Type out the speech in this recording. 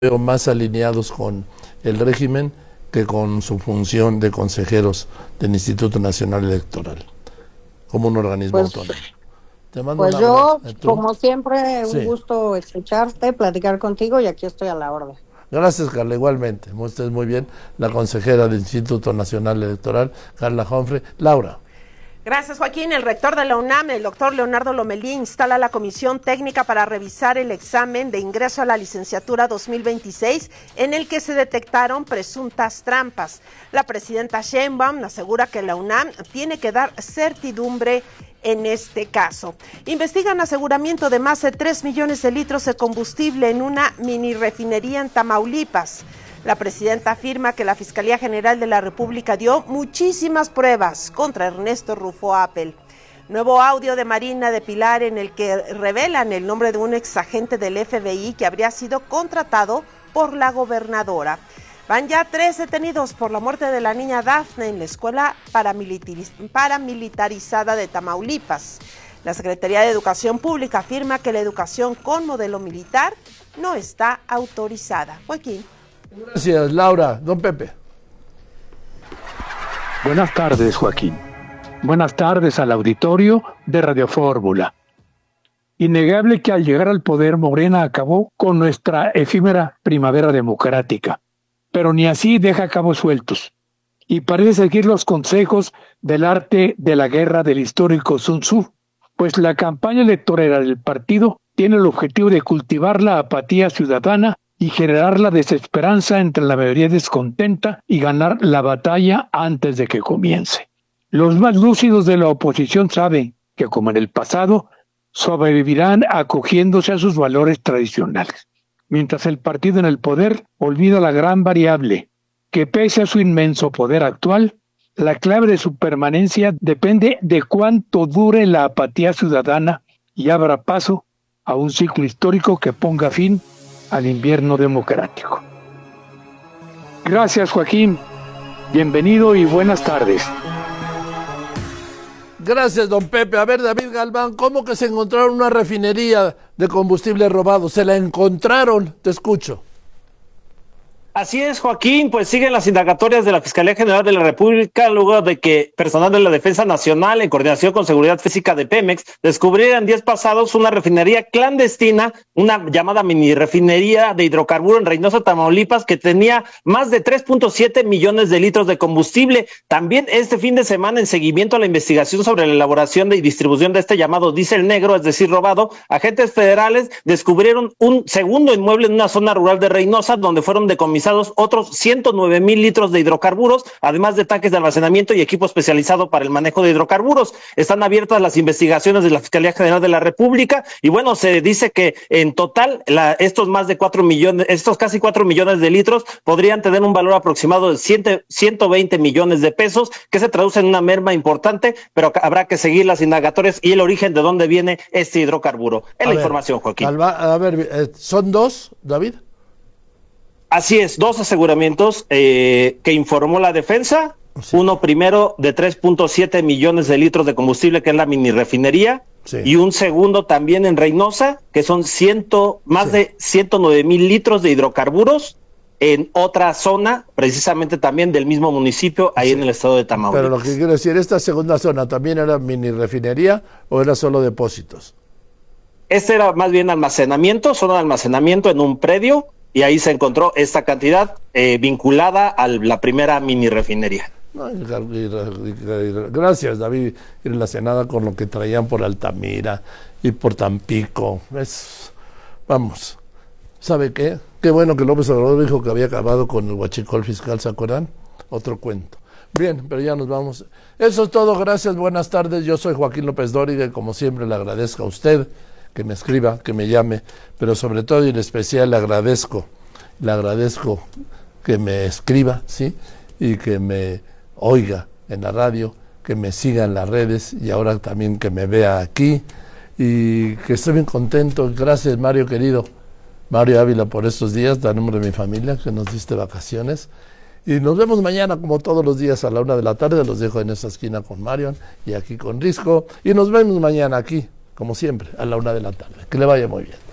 veo más alineados con el régimen que con su función de consejeros del Instituto Nacional Electoral, como un organismo autónomo. Te mando Pues un yo, abrazo. como siempre, Sí. un gusto escucharte, platicar contigo y aquí estoy a la orden. Gracias, Carla, igualmente. Usted muy bien, la consejera del Instituto Nacional Electoral, Carla Humphrey. Laura. Gracias, Joaquín. El rector de la UNAM, el doctor Leonardo Lomelí, instala la comisión técnica para revisar el examen de ingreso a la licenciatura 2026, en el que se detectaron presuntas trampas. La presidenta Sheinbaum asegura que la UNAM tiene que dar certidumbre en este caso. Investigan aseguramiento de más de 3 millones de litros de combustible en una mini refinería en Tamaulipas. La presidenta afirma que la Fiscalía General de la República dio muchísimas pruebas contra Ernesto Rufo Appel. Nuevo audio de Marina de Pilar en el que revelan el nombre de un exagente del FBI que habría sido contratado por la gobernadora. Van ya 3 detenidos por la muerte de la niña Dafne en la escuela paramilitarizada de Tamaulipas. La Secretaría de Educación Pública afirma que la educación con modelo militar no está autorizada. Joaquín. Gracias, Laura. Don Pepe. Buenas tardes, Joaquín. Buenas tardes al auditorio de Radio Fórmula. Innegable que al llegar al poder, Morena acabó con nuestra efímera primavera democrática, pero ni así deja cabos sueltos, y parece seguir los consejos del arte de la guerra del histórico Sun Tzu, pues la campaña electoral del partido tiene el objetivo de cultivar la apatía ciudadana y generar la desesperanza entre la mayoría descontenta y ganar la batalla antes de que comience. Los más lúcidos de la oposición saben que, como en el pasado, sobrevivirán acogiéndose a sus valores tradicionales, mientras el partido en el poder olvida la gran variable, que pese a su inmenso poder actual, la clave de su permanencia depende de cuánto dure la apatía ciudadana y abra paso a un ciclo histórico que ponga fin al invierno democrático. Gracias, Joaquín. Bienvenido y buenas tardes. Gracias, don Pepe. A ver, David Galván, ¿cómo que se encontraron una refinería de combustible robado? ¿Se la encontraron? Te escucho. Así es, Joaquín, pues siguen las indagatorias de la Fiscalía General de la República luego de que personal de la Defensa Nacional, en coordinación con Seguridad Física de Pemex, descubrieran días pasados una refinería clandestina, una llamada mini refinería de hidrocarburo en Reynosa, Tamaulipas, que tenía más de 3.7 millones de litros de combustible. También este fin de semana, en seguimiento a la investigación sobre la elaboración y distribución de este llamado diésel negro, es decir, robado, agentes federales descubrieron un segundo inmueble en una zona rural de Reynosa, donde fueron decomisados otros 109,000 litros de hidrocarburos, además de tanques de almacenamiento y equipo especializado para el manejo de hidrocarburos. Están abiertas las investigaciones de la Fiscalía General de la República y bueno, se dice que en total estos casi 4 millones de litros podrían tener un valor aproximado de 120 millones de pesos, que se traduce en una merma importante, pero habrá que seguir las indagatorias y el origen de dónde viene este hidrocarburo. Es la información, Joaquín. A ver, ¿son dos, David? Así es, 2 aseguramientos que informó la defensa, sí. Uno primero de 3.7 millones de litros de combustible, que es la mini refinería, sí. Y un segundo también en Reynosa, que son más de 109,000 litros de hidrocarburos en otra zona, precisamente también del mismo municipio, ahí en el estado de Tamaulipas. Pero lo que quiero decir, ¿esta segunda zona también era mini refinería o era solo depósitos? Este era más bien zona de almacenamiento en un predio, y ahí se encontró esta cantidad vinculada a la primera mini refinería. Gracias, David, relacionada con lo que traían por Altamira y por Tampico. Vamos, ¿sabe qué? Qué bueno que López Obrador dijo que había acabado con el huachicol fiscal, ¿se acuerdan? Otro cuento. Bien, pero ya nos vamos. Eso es todo, gracias, buenas tardes. Yo soy Joaquín López Dóriga y como siempre le agradezco a usted que me escriba, que me llame, pero sobre todo y en especial le agradezco que me escriba, ¿sí? Y que me oiga en la radio, que me siga en las redes y ahora también que me vea aquí y que estoy bien contento. Gracias, Mario querido, Mario Ávila, por estos días, a nombre de mi familia, que nos diste vacaciones. Y nos vemos mañana, como todos los días, a la 1:00 p.m. Los dejo en esta esquina con Marion y aquí con Risco. Y nos vemos mañana aquí, como siempre, a la 1:00 p.m. Que le vaya muy bien.